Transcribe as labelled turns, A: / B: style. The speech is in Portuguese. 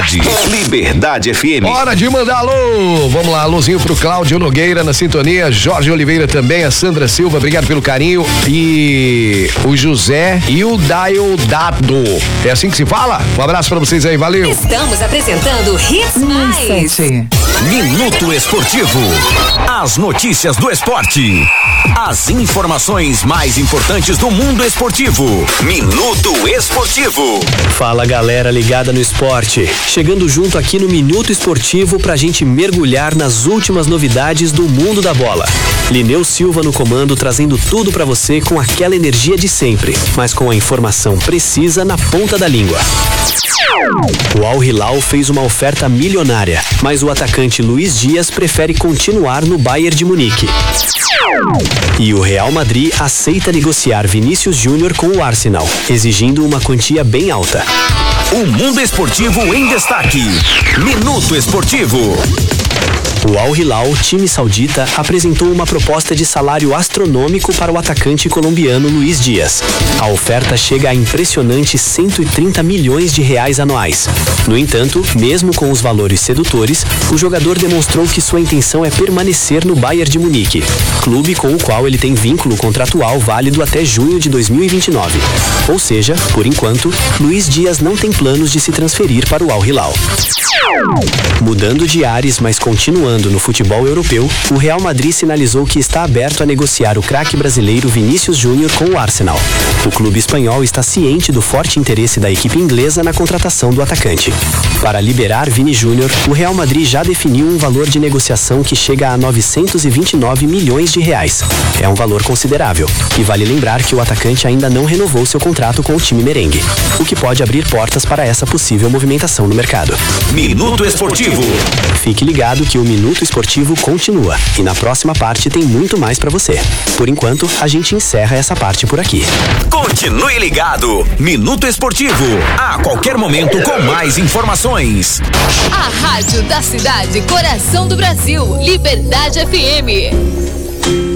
A: cidade. Liberdade FM.
B: Hora de mandar alô. Vamos lá, alôzinho pro Cláudio Nogueira na sintonia, Jorge Oliveira também, a Sandra Silva, obrigado pelo carinho, e o José e o Daildado. É assim que se fala? Um abraço pra vocês aí, valeu.
C: Estamos apresentando Hits Mais.
A: Minuto Esportivo. As notícias do esporte. As informações mais importantes do mundo esportivo. Minuto Esportivo.
D: Fala, galera ligada no esporte. Chegando junto aqui no Minuto Esportivo pra gente mergulhar nas últimas novidades do mundo da bola. Lineu Silva no comando, trazendo tudo pra você com aquela energia de sempre, mas com a informação precisa na ponta da língua. O Al Hilal fez uma oferta milionária, mas o atacante Luiz Dias prefere continuar no Bayern de Munique. E o Real Madrid aceita negociar Vinícius Júnior com o Arsenal, exigindo uma quantia bem alta.
A: O mundo esportivo em destaque. Minuto Esportivo.
D: O Al Hilal, time saudita, apresentou uma proposta de salário astronômico para o atacante colombiano Luiz Dias. A oferta chega a impressionante 130 milhões de reais anuais. No entanto, mesmo com os valores sedutores, o jogador demonstrou que sua intenção é permanecer no Bayern de Munique, clube com o qual ele tem vínculo contratual válido até junho de 2029. Ou seja, por enquanto, Luiz Dias não tem planos de se transferir para o Al Hilal. Mudando de ares, mas continuando no futebol europeu, o Real Madrid sinalizou que está aberto a negociar o craque brasileiro Vinícius Júnior com o Arsenal. O clube espanhol está ciente do forte interesse da equipe inglesa na contratação do atacante. Para liberar Vini Júnior, o Real Madrid já definiu um valor de negociação que chega a 929 milhões de reais. É um valor considerável. E vale lembrar que o atacante ainda não renovou seu contrato com o time merengue, o que pode abrir portas para essa possível movimentação no mercado.
A: Minuto Esportivo.
D: Fique ligado que o Minuto Esportivo continua e na próxima parte tem muito mais pra você. Por enquanto, a gente encerra essa parte por aqui.
A: Continue ligado. Minuto Esportivo. A qualquer momento com mais informações.
C: A rádio da cidade, coração do Brasil. Liberdade FM.